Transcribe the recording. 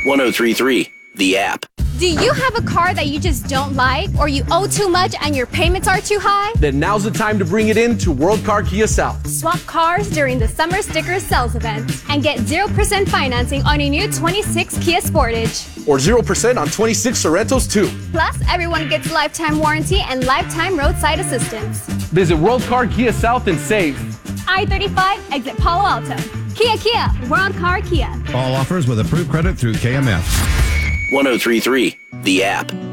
1033, the app. Do you have a car that you just don't like, or you owe too much and your payments are too high? Then now's the time to bring it in to World Car Kia South. Swap cars during the Summer Sticker Sales event and get 0% financing on your new 26 Kia Sportage. Or 0% on 26 Sorrentos too. Plus, everyone gets lifetime warranty and lifetime roadside assistance. Visit World Car Kia South and save. I-35, exit Palo Alto. Kia, World Car Kia. All offers with approved credit through KMF. 1033, the app.